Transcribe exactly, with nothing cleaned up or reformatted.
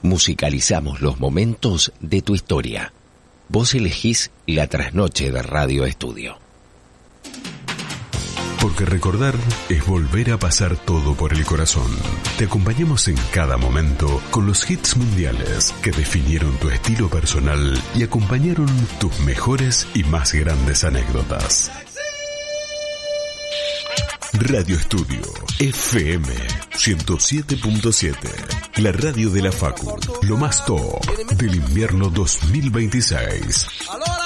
Musicalizamos los momentos de tu historia. Vos elegís la trasnoche de Radio Estudio. Porque recordar es volver a pasar todo por el corazón. Te acompañamos en cada momento con los hits mundiales que definieron tu estilo personal y acompañaron tus mejores y más grandes anécdotas. Radio Estudio F M ciento siete punto siete, la radio de la Facu, lo más top del invierno dos mil veintiséis.